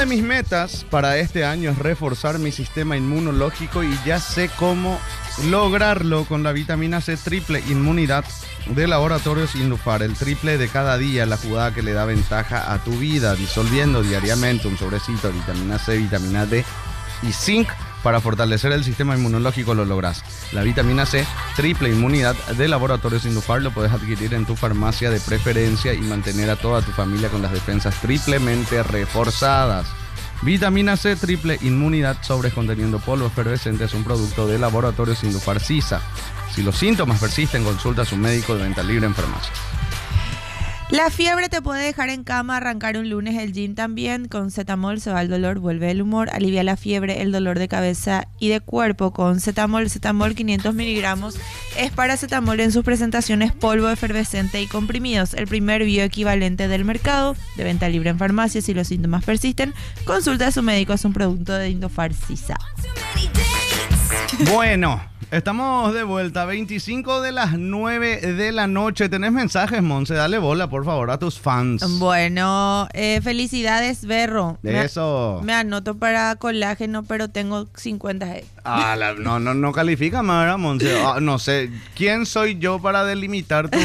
de mis metas para este año es reforzar mi sistema inmunológico y ya sé cómo lograrlo con la vitamina C triple inmunidad de Laboratorios Indufar. El triple de cada día, la jugada que le da ventaja a tu vida, disolviendo diariamente un sobrecito de vitamina C, vitamina D y zinc. Para fortalecer el sistema inmunológico lo lográs. La vitamina C triple inmunidad de Laboratorios Indufar lo puedes adquirir en tu farmacia de preferencia y mantener a toda tu familia con las defensas triplemente reforzadas. Vitamina C triple inmunidad, sobres conteniendo polvo efervescente, es un producto de Laboratorios Indufar SISA. Si los síntomas persisten, consulta a su médico de venta libre en farmacia. La fiebre te puede dejar en cama, arrancar un lunes el gym también. Con Cetamol se va el dolor, vuelve el humor, alivia la fiebre, el dolor de cabeza y de cuerpo con Cetamol. Cetamol 500 miligramos es paracetamol en sus presentaciones polvo, efervescente y comprimidos. El primer bioequivalente del mercado, de venta libre en farmacia. Si los síntomas persisten, consulta a su médico, es un producto de Indufar SISA. Bueno, estamos de vuelta, 25 de las 9 de la noche. ¿Tenés mensajes, Monse? Dale bola, por favor, a tus fans. Bueno, felicidades, Berro. Eso. Me anoto para colágeno, pero tengo 50 G. No califica más, ¿verdad, Monse? No sé, ¿quién soy yo para delimitar tus...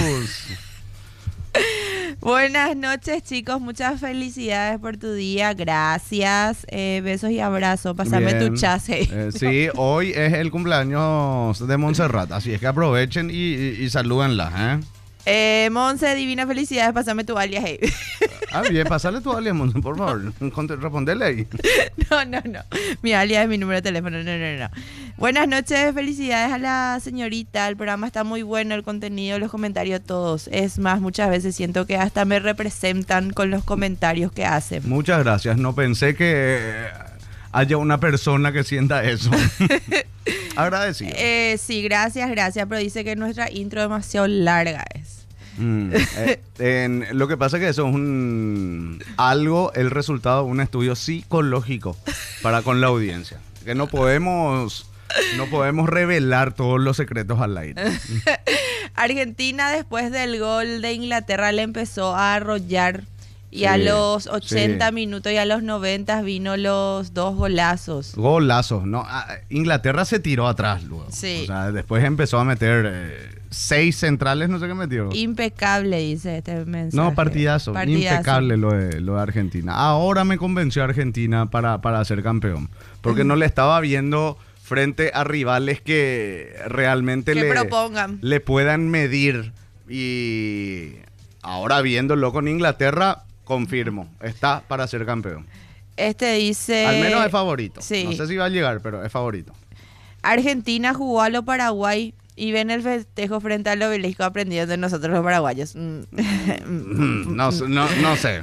Buenas noches, chicos. Muchas felicidades por tu día. Gracias. Besos y abrazos. Pásame tu chase. Sí, hoy es el cumpleaños de Montserrat, así es que aprovechen y salúdenla, Monse, divina felicidades. Pásame tu alias. Bien, pasale tu alias, Monse, por favor. Respondele ahí. No. Mi alias es mi número de teléfono. No. Buenas noches, felicidades a la señorita. El programa está muy bueno, el contenido, los comentarios, todos. Es más, muchas veces siento que hasta me representan con los comentarios que hacen. Muchas gracias. No pensé que haya una persona que sienta eso. Agradecido. Sí, gracias. Pero dice que nuestra intro demasiado larga es. Lo que pasa es que eso es el resultado de un estudio psicológico para con la audiencia. Que no podemos revelar todos los secretos al aire. Argentina, después del gol de Inglaterra, le empezó a arrollar. Y a los 80 minutos y a los 90 vino los dos golazos. Golazos, ¿no? Inglaterra se tiró atrás luego. Sí. O sea, después empezó a meter 6 centrales, no sé qué metió. Impecable, dice este mensaje. No, partidazo. Impecable lo de Argentina. Ahora me convenció Argentina para ser campeón. Porque no le estaba viendo frente a rivales que realmente le puedan medir. Y ahora viéndolo con Inglaterra, confirmo, está para ser campeón. Dice... Al menos es favorito. Sí. No sé si va a llegar, pero es favorito. Argentina jugó a lo Paraguay y ven el festejo frente al obelisco aprendiendo de nosotros los paraguayos. No sé.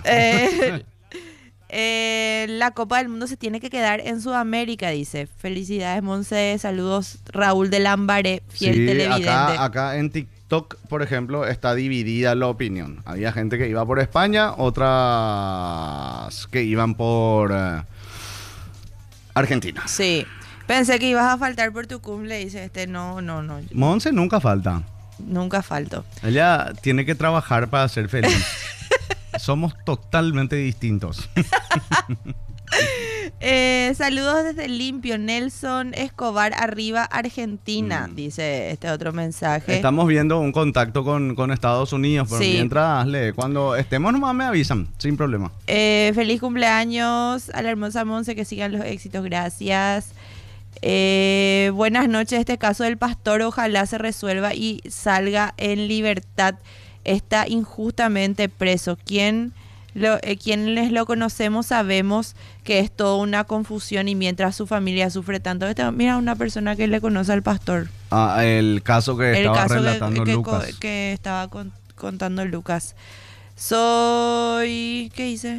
La Copa del Mundo se tiene que quedar en Sudamérica, dice. Felicidades, Monse. Saludos, Raúl de Lambaré, fiel televidente. Acá en TikTok, por ejemplo, está dividida la opinión. Había gente que iba por España, otras que iban por Argentina. Sí. Pensé que ibas a faltar por tu cumple, dice no. Monse nunca falta. Nunca falto. Ella tiene que trabajar para ser feliz. Somos totalmente distintos. Saludos desde Limpio, Nelson Escobar, arriba Argentina, dice este otro mensaje. Estamos viendo un contacto con Estados Unidos, pero mientras cuando estemos nomás me avisan, sin problema. Feliz cumpleaños a la hermosa Monse, que sigan los éxitos, gracias. Buenas noches, este caso del pastor ojalá se resuelva y salga en libertad. Está injustamente preso. Quienes lo conocemos sabemos que es toda una confusión y mientras su familia sufre tanto. Mira, una persona que le conoce al pastor. El caso que estaba relatando Lucas. Que estaba contando Lucas. ¿Qué dice?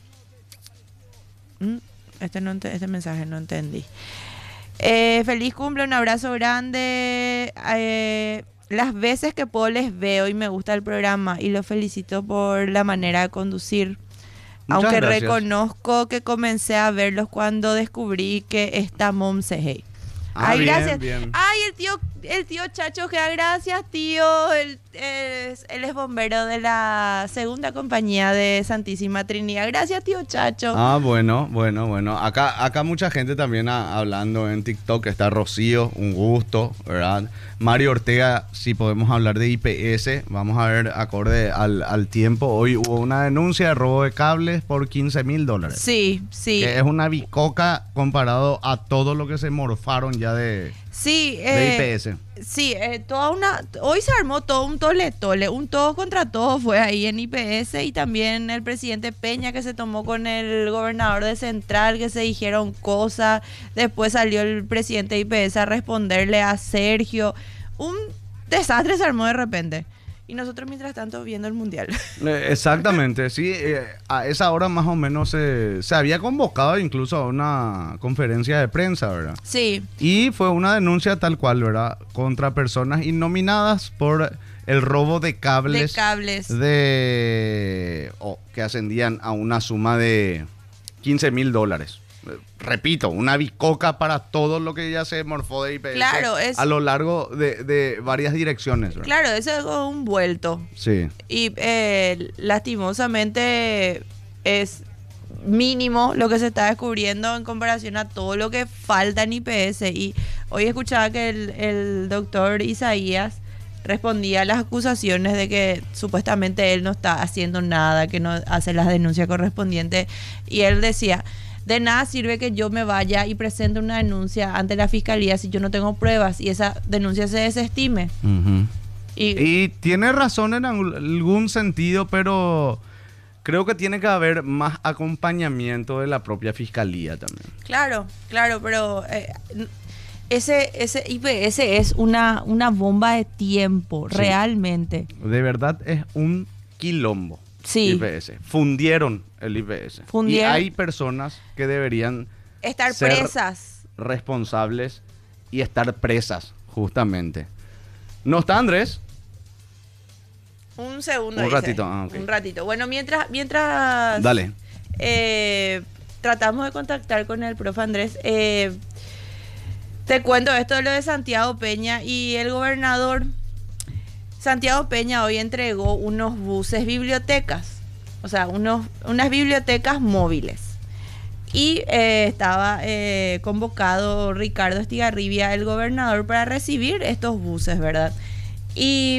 Este mensaje no entendí. Feliz cumple, un abrazo grande. Las veces que puedo les veo y me gusta el programa y los felicito por la manera de conducir. Muchas aunque gracias. Reconozco que comencé a verlos cuando descubrí que esta Monse. Ay, bien, gracias. bien. Ay, el tío Chacho, que gracias, tío. Él es bombero de la segunda compañía de Santísima Trinidad. Gracias, tío Chacho. Ah, bueno. Acá mucha gente también hablando en TikTok. Está Rocío, un gusto, ¿verdad? Mario Ortega, si podemos hablar de IPS, vamos a ver acorde al tiempo. Hoy hubo una denuncia de robo de cables por $15,000. Sí. Que es una bicoca comparado a todo lo que se morfaron ya de IPS. Sí, hoy se armó todo un tole, un todos contra todos fue ahí en IPS, y también el presidente Peña que se tomó con el gobernador de Central, que se dijeron cosas, después salió el presidente de IPS a responderle a Sergio, un desastre se armó de repente. Y nosotros mientras tanto viendo el mundial. Exactamente, sí. A esa hora más o menos se había convocado incluso a una conferencia de prensa, ¿verdad? Sí. Y fue una denuncia tal cual, ¿verdad? Contra personas innominadas por el robo de cables. Que ascendían a una suma de $15,000. Repito, una bicoca para todo lo que ya se morfó de IPS, claro, a lo largo de varias direcciones, ¿verdad? Claro, eso es un vuelto. Sí. Y lastimosamente es mínimo lo que se está descubriendo en comparación a todo lo que falta en IPS. Y hoy escuchaba que el doctor Isaías respondía a las acusaciones de que supuestamente él no está haciendo nada, que no hace las denuncias correspondientes. Y él decía: de nada sirve que yo me vaya y presente una denuncia ante la fiscalía si yo no tengo pruebas y esa denuncia se desestime. Uh-huh. Y tiene razón en algún sentido, pero creo que tiene que haber más acompañamiento de la propia fiscalía también. Claro, pero ese IPS es una bomba de tiempo, sí. Realmente. De verdad es un quilombo. Sí. IPS. Fundieron el IPS. Y hay personas que deberían estar ser presas, responsables y estar presas, justamente. ¿No está Andrés? Un segundo. Un ratito. Okay. Un ratito. Bueno, mientras dale. Tratamos de contactar con el profe Andrés. Te cuento esto de lo de Santiago Peña y el gobernador. Santiago Peña hoy entregó unos buses bibliotecas, o sea, unas bibliotecas móviles. Y estaba convocado Ricardo Estigarribia, el gobernador, para recibir estos buses, ¿verdad? Y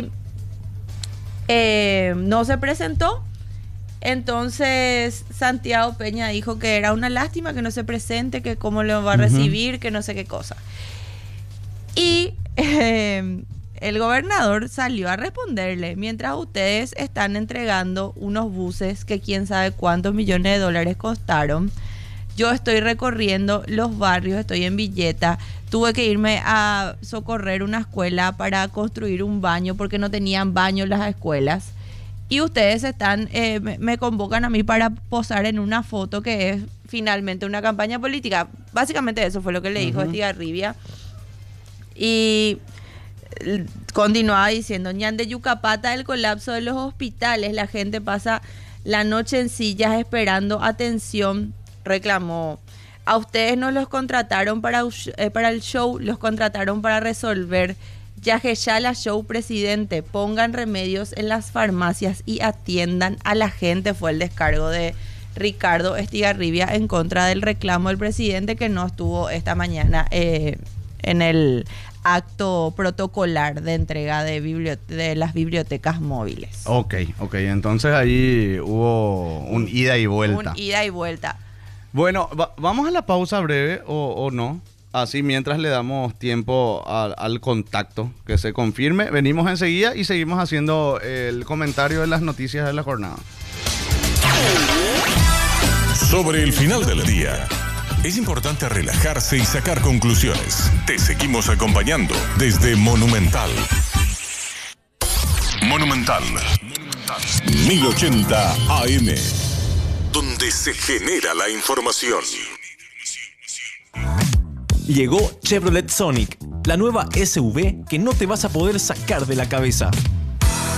no se presentó. Entonces Santiago Peña dijo que era una lástima que no se presente, que cómo lo va a recibir, que no sé qué cosa. Y el gobernador salió a responderle: mientras ustedes están entregando unos buses que quién sabe cuántos millones de dólares costaron, yo estoy recorriendo los barrios, estoy en Villeta, tuve que irme a socorrer una escuela para construir un baño porque no tenían baño en las escuelas. Y ustedes me convocan a mí para posar en una foto que es finalmente una campaña política. Básicamente eso fue lo que le dijo Estigarribia. Y continuaba diciendo: ñan de Yucapata, el colapso de los hospitales, la gente pasa la noche en sillas esperando atención, reclamó. A ustedes no los contrataron para el show, los contrataron para resolver. Yajechala show, presidente, pongan remedios en las farmacias y atiendan a la gente, fue el descargo de Ricardo Estigarribia en contra del reclamo del presidente, que no estuvo esta mañana en el acto protocolar de entrega de las bibliotecas móviles. Ok, entonces ahí hubo un ida y vuelta. Bueno, vamos a la pausa breve o no. Así mientras le damos tiempo al contacto que se confirme. Venimos enseguida y seguimos haciendo el comentario de las noticias de la jornada. Sobre el final del día, es importante relajarse y sacar conclusiones. Te seguimos acompañando desde Monumental. Monumental 1080 AM, donde se genera la información. Llegó Chevrolet Sonic, la nueva SUV que no te vas a poder sacar de la cabeza.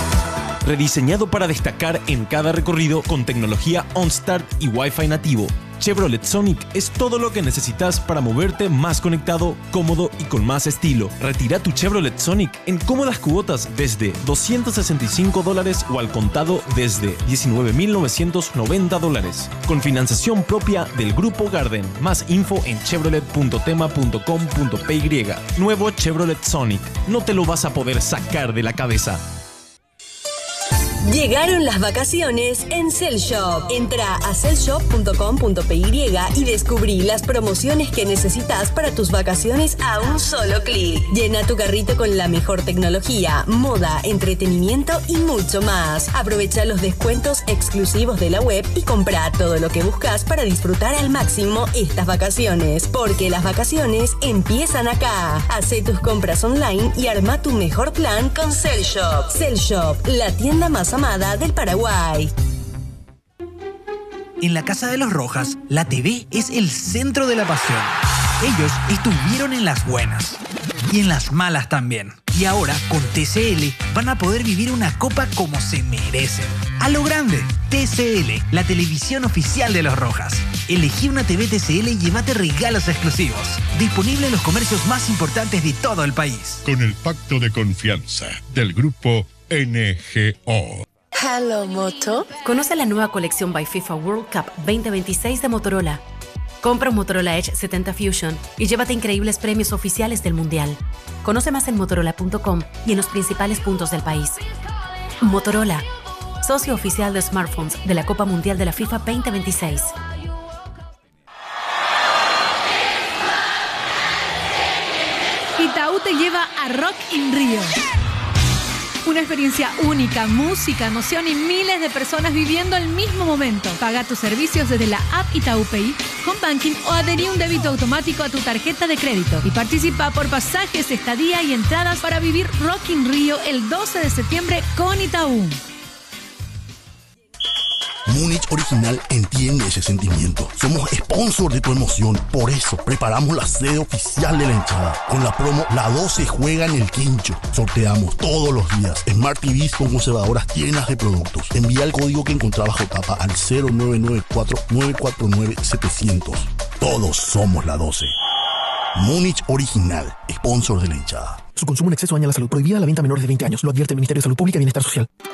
Rediseñado para destacar en cada recorrido con tecnología OnStart y Wi-Fi nativo. Chevrolet Sonic es todo lo que necesitas para moverte más conectado, cómodo y con más estilo. Retira tu Chevrolet Sonic en cómodas cuotas desde $265 o al contado desde $19,990. Con financiación propia del Grupo Garden. Más info en chevrolet.tema.com.py. Nuevo Chevrolet Sonic. No te lo vas a poder sacar de la cabeza. Llegaron las vacaciones en Cell Shop. Entra a cellshop.com.py y descubrí las promociones que necesitas para tus vacaciones a un solo clic. Llena tu carrito con la mejor tecnología, moda, entretenimiento y mucho más. Aprovecha los descuentos exclusivos de la web y compra todo lo que buscas para disfrutar al máximo estas vacaciones. Porque las vacaciones empiezan acá. Hacé tus compras online y arma tu mejor plan con Cell Shop. Cell Shop, la tienda más amada del Paraguay. En la casa de los Rojas, la TV es el centro de la pasión. Ellos estuvieron en las buenas y en las malas también. Y ahora, con TCL, van a poder vivir una copa como se merecen. A lo grande. TCL, la televisión oficial de los Rojas. Elegí una TV TCL y llévate regalos exclusivos. Disponible en los comercios más importantes de todo el país. Con el pacto de confianza del grupo NGO. Hello, Moto. Conoce la nueva colección by FIFA World Cup 2026 de Motorola. Compra un Motorola Edge 70 Fusion y llévate increíbles premios oficiales del Mundial. Conoce más en motorola.com y en los principales puntos del país. Motorola, socio oficial de smartphones de la Copa Mundial de la FIFA 2026. Itaú te lleva a Rock in Rio. Una experiencia única, música, emoción y miles de personas viviendo el mismo momento. Paga tus servicios desde la app Itaú Pay, Home Banking o adherí un débito automático a tu tarjeta de crédito. Y participa por pasajes, estadía y entradas para vivir Rock in Rio el 12 de septiembre con Itaú. Múnich Original entiende ese sentimiento. Somos sponsor de tu emoción. Por eso preparamos la sede oficial de la hinchada. Con la promo La 12 juega en el quincho. Sorteamos todos los días Smart TVs con conservadoras llenas de productos. Envía el código que encontrás bajo tapa al 0994-949-700. Todos somos la 12. Múnich Original, sponsor de la hinchada. Su consumo en exceso daña la salud. Prohibida la venta a menores de 20 años. Lo advierte el Ministerio de Salud Pública y Bienestar Social.